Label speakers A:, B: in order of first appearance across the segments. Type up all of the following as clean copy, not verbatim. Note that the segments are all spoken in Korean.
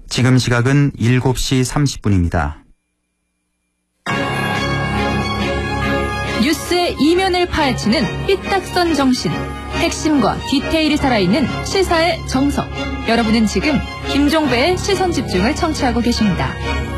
A: 지금 시각은 7시 30분입니다.
B: 뉴스의 이면을 파헤치는 삐딱선 정신. 핵심과 디테일이 살아있는 시사의 정석. 여러분은 지금 김종배의 시선집중을 청취하고 계십니다.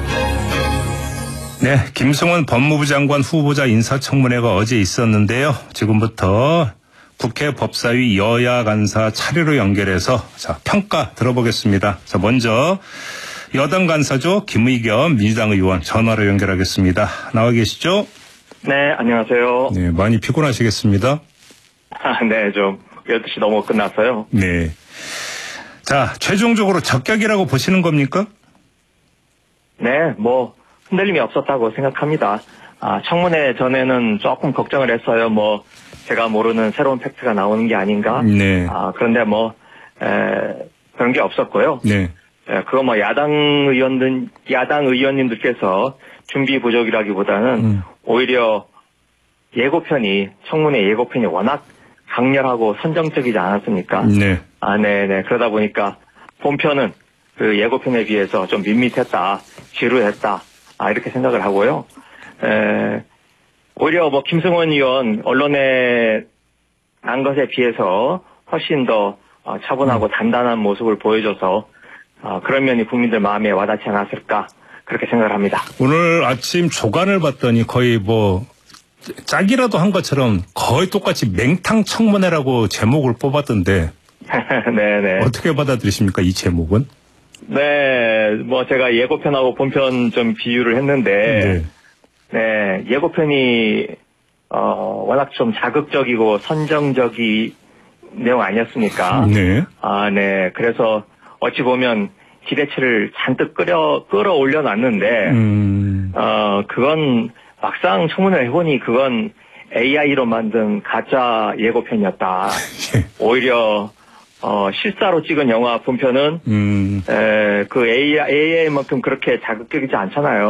C: 네, 김승원 법무부 장관 후보자 인사청문회가 어제 있었는데요. 지금부터 국회 법사위 여야 간사 차례로 연결해서 평가 들어보겠습니다. 먼저 여당 간사죠. 김의겸 민주당 의원 전화로 연결하겠습니다. 나와 계시죠?
D: 네, 안녕하세요.
C: 네, 많이 피곤하시겠습니다.
D: 네, 좀 12시 넘어 끝났어요.
C: 네. 자, 최종적으로 적격이라고 보시는 겁니까?
D: 네, 흔들림이 없었다고 생각합니다. 청문회 전에는 조금 걱정을 했어요. 제가 모르는 새로운 팩트가 나오는 게 아닌가.
C: 네.
D: 그런데 그런 게 없었고요.
C: 네.
D: 그거 야당 의원님들께서 준비 부족이라기보다는 오히려 청문회 예고편이 워낙 강렬하고 선정적이지 않았습니까?
C: 네.
D: 네네. 그러다 보니까 본편은 그 예고편에 비해서 좀 밋밋했다, 지루했다, 이렇게 생각을 하고요. 오히려 김승원 의원 언론에 난 것에 비해서 훨씬 더 차분하고 단단한 모습을 보여줘서 그런 면이 국민들 마음에 와닿지 않았을까 그렇게 생각을 합니다.
C: 오늘 아침 조간을 봤더니 거의 짝이라도 한 것처럼 거의 똑같이 맹탕 청문회라고 제목을 뽑았던데.
D: 네네.
C: 어떻게 받아들이십니까, 이 제목은?
D: 네, 제가 예고편하고 본편 좀 비유를 했는데, 네, 예고편이, 워낙 좀 자극적이고 선정적인 내용 아니었습니까?
C: 네.
D: 네. 그래서 어찌 보면 기대치를 잔뜩 끌어올려 놨는데, 그건 막상 청문회를 해보니 그건 AI로 만든 가짜 예고편이었다. 오히려, 실사로 찍은 영화 본편은, 그 AI만큼 그렇게 자극적이지 않잖아요.